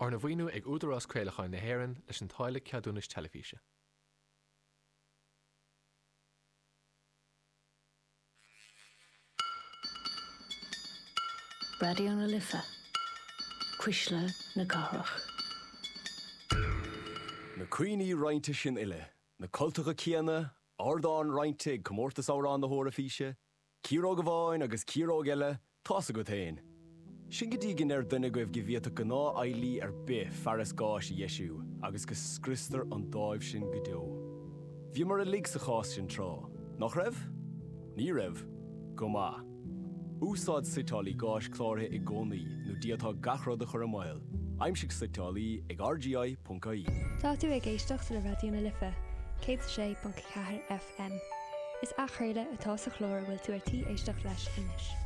Ar na bhaoinú ag údarás Craolacháin na hÉireann leis an táille ceadúnas telefíse. Radio na Lifa. Cuisle na Garach. Na cuioine rointe sin ile, na cultacha céanna, ardáin rointe ag comórtas árán na hóra físe, círóg a bháin agus círóg eile, tása go tain. Sin go dtí gin duine go bh gibhíata go ná ailí ar bith fearras gáis i Iesú, agus go scristar an dáibh sin go deo. Bhí mar a lig sa chás sin trá. Nach raibh? Ní raibh. Go maith. Úsáid sitálaí gáis chlártha i gcónaí nó diatá gachród a chur amáil. Aimsigh sitálaí ag rgi.ie. Tá tú ag éisteacht le Radio na Lifa, 106.4 FM. Is a chuirde atá sa chlór bhfuil tú ar tí éisteacht leis inis.